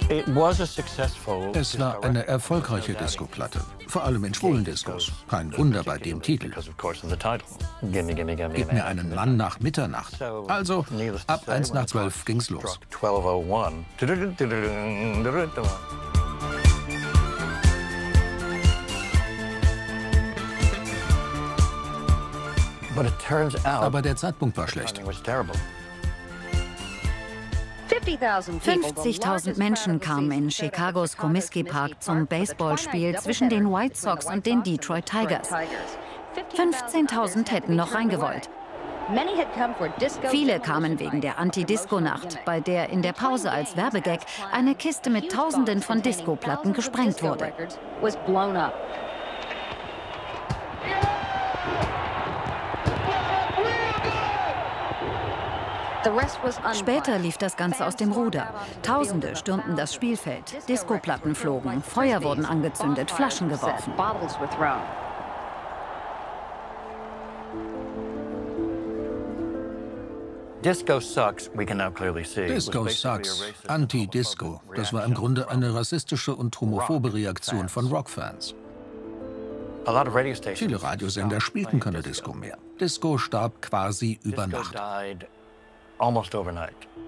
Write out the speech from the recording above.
Es war eine erfolgreiche Disco-Platte, vor allem in schwulen Diskos. Kein Wunder bei dem Titel. Gib mir einen Mann nach Mitternacht. Also, ab 1 nach 12 ging's los. Aber der Zeitpunkt war schlecht. 50.000 Menschen kamen in Chicagos Comiskey Park zum Baseballspiel zwischen den White Sox und den Detroit Tigers. 15.000 hätten noch reingewollt. Viele kamen wegen der Anti-Disco-Nacht, bei der in der Pause als Werbegag eine Kiste mit Tausenden von Disco-Platten gesprengt wurde. Später lief das Ganze aus dem Ruder. Tausende stürmten das Spielfeld. Disco-Platten flogen, Feuer wurden angezündet, Flaschen geworfen. Disco Sucks, Anti-Disco. Das war im Grunde eine rassistische und homophobe Reaktion von Rockfans. Viele Radiosender spielten keine Disco mehr. Disco starb quasi über Nacht.